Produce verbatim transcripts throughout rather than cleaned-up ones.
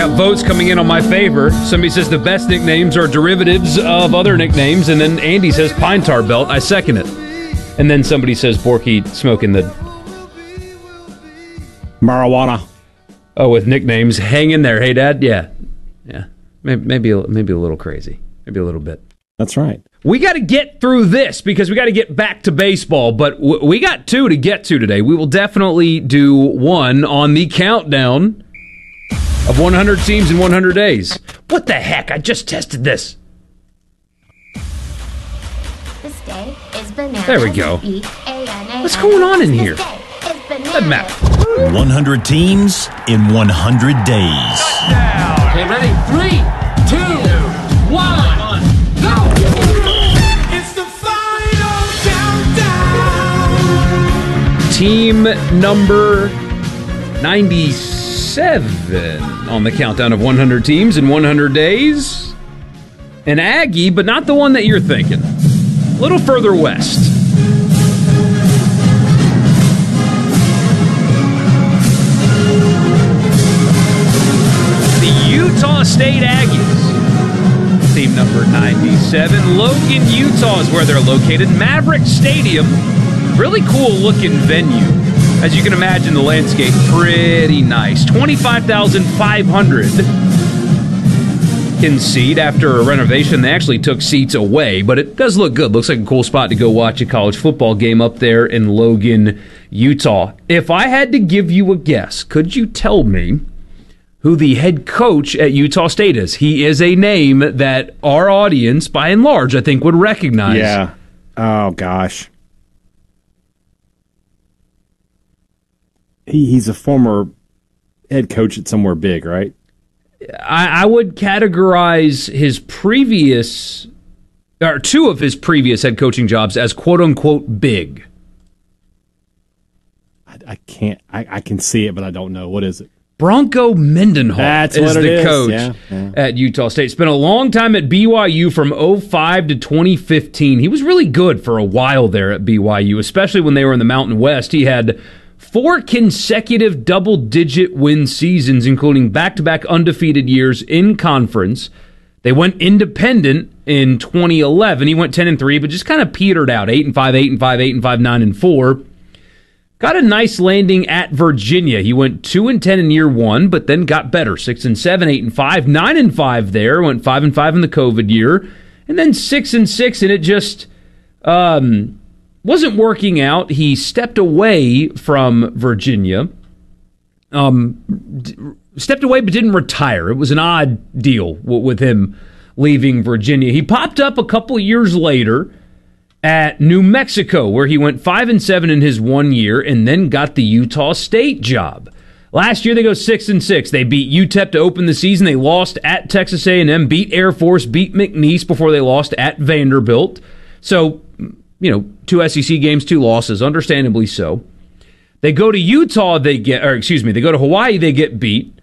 got votes coming in on my favor. Somebody says the best nicknames are derivatives of other nicknames, and then Andy says Pine Tar Belt. I second it. And then somebody says Borky smoking the marijuana. Oh, with nicknames. Hang in there. Hey, Dad. Yeah. Yeah. Maybe, maybe, a, maybe a little crazy. Maybe a little bit. That's right. We got to get through this because we got to get back to baseball, but w- we got two to get to today. We will definitely do one on the countdown of one hundred teams in one hundred days. What the heck? I just tested this. This day is banana. There we go. E A N A. What's going on in here? This day is banana. Doesn't matter. one hundred teams in one hundred days. Okay, ready? Three, two, one, go! It's the final countdown. Team number ninety-seven on the countdown of one hundred teams in one hundred days. An Aggie, but not the one that you're thinking. A little further west. The Utah State Aggies. Team number ninety-seven. Logan, Utah is where they're located. Maverick Stadium. Really cool looking venue. As you can imagine, the landscape pretty nice. twenty-five thousand five hundred in seat. After a renovation, they actually took seats away, but it does look good. Looks like a cool spot to go watch a college football game up there in Logan, Utah. If I had to give you a guess, could you tell me who the head coach at Utah State is? He is a name that our audience, by and large, I think would recognize. Yeah. Oh, gosh. He, he's a former head coach at somewhere big, right? I, I would categorize his previous, or two of his previous head coaching jobs as quote-unquote big. I, I can't, I, I can see it, but I don't know. What is it? Bronco Mendenhall That's is what it the is. coach Yeah, yeah. at Utah State. Spent a long time at B Y U from oh five to twenty fifteen. He was really good for a while there at B Y U, especially when they were in the Mountain West. He had four consecutive double-digit win seasons, including back-to-back undefeated years in conference. They went independent in twenty eleven. He went ten and three, but just kind of petered out. eight and five, eight and five, eight and five, nine and four. Got a nice landing at Virginia. He went two and ten in year one, but then got better. six and seven, eight and five, nine and five there. Went five and five in the COVID year, and then six and six, and it just um, wasn't working out. He stepped away from Virginia. Um, d- stepped away, but didn't retire. It was an odd deal w- with him leaving Virginia. He popped up a couple years later at New Mexico, where he went five and seven in his one year, and then got the Utah State job. Last year they go six and six. They beat U T E P to open the season. They lost at Texas A and M, beat Air Force, beat McNeese before they lost at Vanderbilt. So, you know, two S E C games, two losses, understandably so. They go to Utah, they get, or excuse me, they go to Hawaii, they get beat.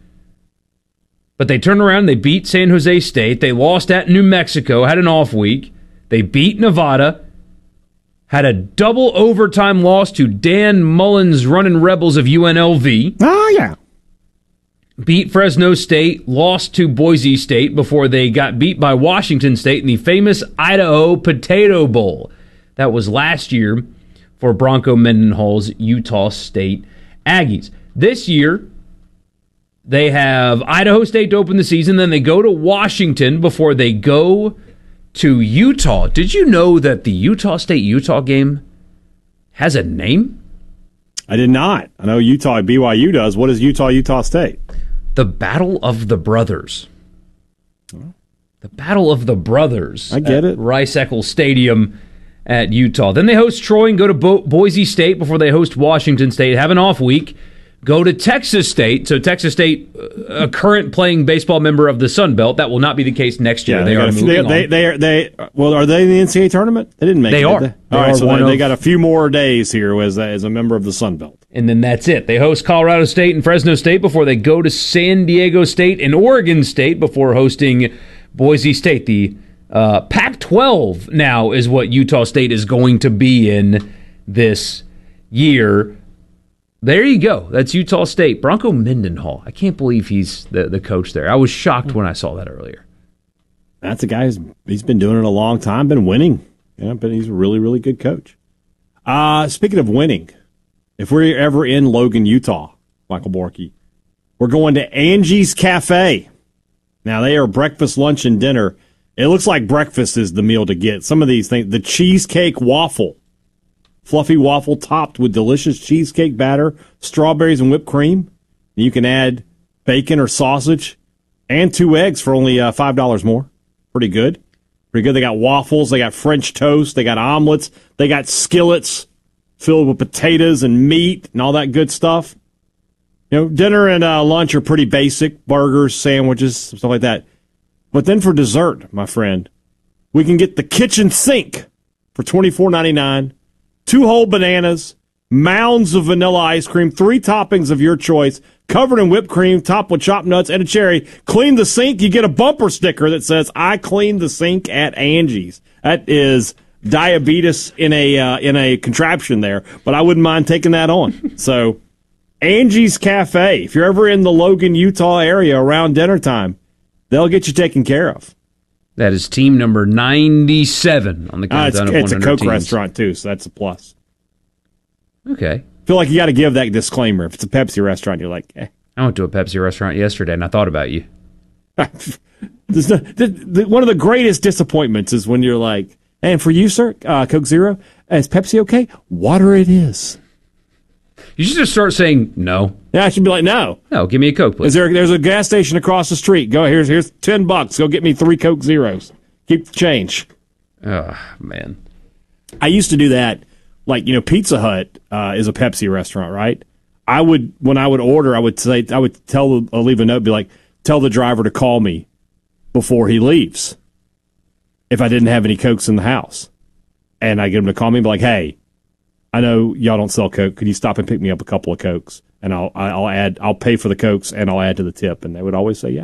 But they turn around, they beat San Jose State. They lost at New Mexico, had an off week. They beat Nevada. Had a double overtime loss to Dan Mullen's running Rebels of U N L V. Oh, yeah. Beat Fresno State, lost to Boise State before they got beat by Washington State in the famous Idaho Potato Bowl. That was last year for Bronco Mendenhall's Utah State Aggies. This year, they have Idaho State to open the season, then they go to Washington before they go to Utah. Did you know that the Utah State-Utah game has a name? I did not. I know Utah B Y U does. What is Utah-Utah State? The Battle of the Brothers. The Battle of the Brothers. I get it. Rice-Eccles Stadium at Utah. Then they host Troy and go to Bo- Boise State before they host Washington State. Have an off week. Go to Texas State. So Texas State, a current playing baseball member of the Sun Belt. That will not be the case next year. Yeah, they, they are got a, moving they, on. They, they, are, they, well, are they in the N C double A tournament? They didn't make they it. Are. Did They, they? All are. right, so one they, of, they got a few more days here as, as a member of the Sun Belt. And then that's it. They host Colorado State and Fresno State before they go to San Diego State and Oregon State before hosting Boise State. The uh, Pac twelve now is what Utah State is going to be in this year. There you go. That's Utah State. Bronco Mendenhall. I can't believe he's the, the coach there. I was shocked when I saw that earlier. That's a guy who's he's been doing it a long time, been winning. Yeah, but he's a really, really good coach. Uh, speaking of winning, if we're ever in Logan, Utah, Michael Borky, we're going to Angie's Cafe. Now, they are breakfast, lunch, and dinner. It looks like breakfast is the meal to get. Some of these things, the cheesecake waffle. Fluffy waffle topped with delicious cheesecake batter, strawberries, and whipped cream. You can add bacon or sausage and two eggs for only uh, five dollars more. Pretty good. Pretty good. They got waffles. They got French toast. They got omelets. They got skillets filled with potatoes and meat and all that good stuff. You know, dinner and uh, lunch are pretty basic. Burgers, sandwiches, stuff like that. But then for dessert, my friend, we can get the kitchen sink for twenty-four ninety-nine. Two whole bananas, mounds of vanilla ice cream, three toppings of your choice, covered in whipped cream, topped with chopped nuts and a cherry. Clean the sink, you get a bumper sticker that says, I cleaned the sink at Angie's. That is diabetes in a uh, in a contraption there, but I wouldn't mind taking that on. So, Angie's Cafe, if you're ever in the Logan, Utah area around dinner time, they'll get you taken care of. That is team number ninety-seven on the Uh, countdown it's of it's a one hundred Coke teams. restaurant, too, so that's a plus. Okay. I feel like you got to give that disclaimer. If it's a Pepsi restaurant, you're like, eh. I went to a Pepsi restaurant yesterday, and I thought about you. There's no, the, the, one of the greatest disappointments is when you're like, and for you, sir, uh, Coke Zero, is Pepsi okay? Water it is. You should just start saying no. Yeah, I should be like, no. No, give me a Coke, please. Is there? There's a gas station across the street. Go here's here's ten bucks. Go get me three Coke Zeros. Keep the change. Oh, man. I used to do that. Like, you know, Pizza Hut uh, is a Pepsi restaurant, right? I would when I would order, I would say I would tell I'll leave a note, be like, tell the driver to call me before he leaves if I didn't have any Cokes in the house, and I get him to call me and be like, hey, I know y'all don't sell Coke. Could you stop and pick me up a couple of Cokes? And I'll I'll add I'll pay for the Cokes and I'll add to the tip. And they would always say yeah.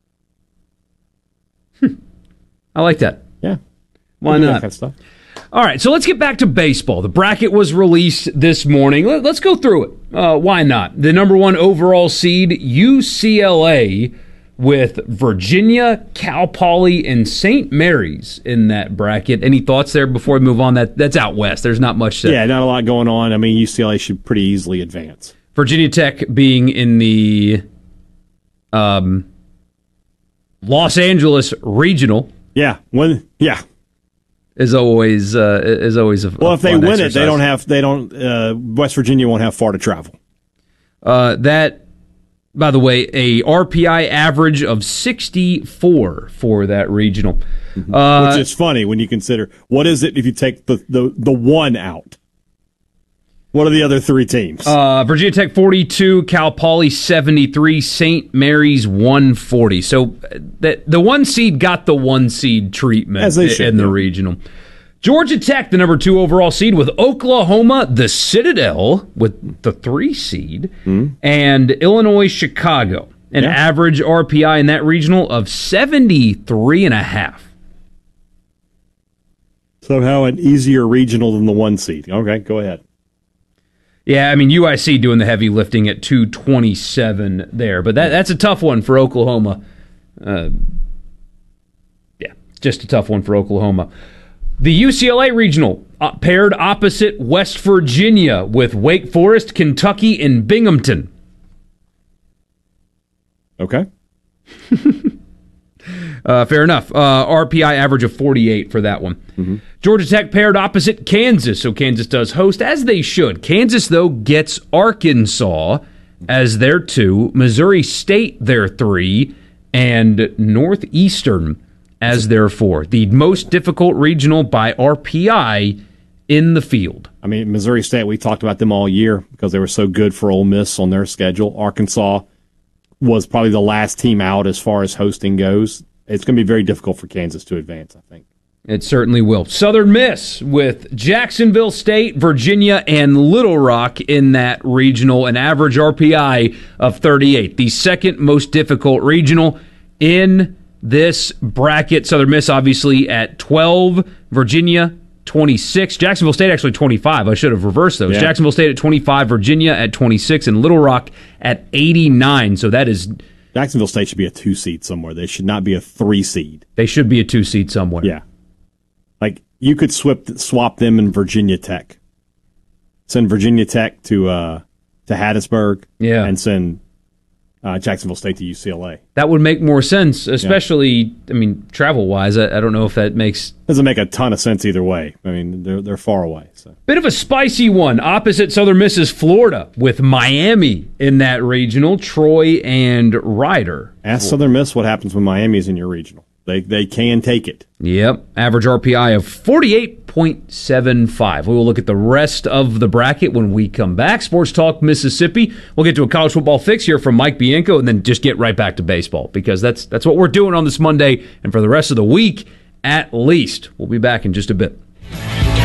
Hmm. I like that. Yeah. Why We'll do not? that kind of stuff. All right, so let's get back to baseball. The bracket was released this morning. Let- Let's go through it. Uh, why not? The number one overall seed, U C L A, with Virginia, Cal Poly, and Saint Mary's in that bracket. Any thoughts there before we move on? That That's out west. There's not much to... Yeah, not a lot going on. I mean, U C L A should pretty easily advance. Virginia Tech being in the um, Los Angeles Regional Yeah, when yeah. is always uh, is always a Well, a if they fun win exercise. it, they don't have they don't. Uh, West Virginia won't have far to travel. Uh, that, by the way, a R P I average of sixty-four for that regional. Uh, Which is funny when you consider what is it if you take the the, the one out. What are the other three teams? uh, Virginia Tech forty-two, Cal Poly seventy-three, Saint Mary's one forty. So uh, the the one seed got the one seed treatment As they in should, the yeah. regional. Georgia Tech, the number two overall seed, with Oklahoma, the Citadel, with the three seed, and Illinois, Chicago. An Yeah. average R P I in that regional of seventy-three and a half. Somehow an easier regional than the one seed. Okay, go ahead. Yeah, I mean, U I C doing the heavy lifting at two twenty-seven there, but that that's a tough one for Oklahoma. Uh, yeah, just a tough one for Oklahoma. The U C L A regional uh, paired opposite West Virginia with Wake Forest, Kentucky, and Binghamton. Okay. Uh, fair enough. Uh, R P I average of forty-eight for that one. Mm-hmm. Georgia Tech paired opposite Kansas, so Kansas does host, as they should. Kansas, though, gets Arkansas as their two, Missouri State their three, and Northeastern as their four. The most difficult regional by R P I in the field. I mean, Missouri State, we talked about them all year because they were so good for Ole Miss on their schedule. Arkansas was probably the last team out as far as hosting goes. It's going to be very difficult for Kansas to advance, I think. It certainly will. Southern Miss with Jacksonville State, Virginia, and Little Rock in that regional, an average R P I of thirty-eight. The second most difficult regional in this bracket. Southern Miss obviously at twelve, Virginia twenty-six. Jacksonville State actually twenty-five. I should have reversed those. Yeah. Jacksonville State at twenty-five, Virginia at twenty-six, and Little Rock at eighty-nine. So that is, Jacksonville State should be a two seed somewhere. They should not be a three seed. they should be a two seed somewhere. Yeah. Like, you could swap, swap them in Virginia Tech. Send Virginia Tech to uh, to Hattiesburg. Yeah. And send uh, Jacksonville State to U C L A. That would make more sense, especially, I mean, travel-wise. I, I don't know if that makes... Doesn't make a ton of sense either way. I mean, they're they're far away. So Bit of a spicy one. Opposite Southern Miss is Florida, with Miami in that regional, Troy and Ryder. ask Southern Miss what happens when Miami's in your regional. They they can take it. Yep. Average R P I of forty-eight point seven five. We will look at the rest of the bracket when we come back. Sports Talk Mississippi. We'll get to a college football fix here from Mike Bianco and then just get right back to baseball because that's that's what we're doing on this Monday and for the rest of the week at least. We'll be back in just a bit.